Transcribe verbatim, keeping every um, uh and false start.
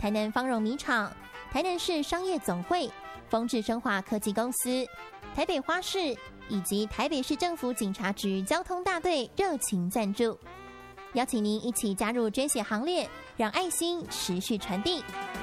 台南芳荣米厂、台南市商业总会、丰智生化科技公司、台北花市以及台北市政府警察局交通大队热情赞助，邀请您一起加入捐血行列，让爱心持续传递。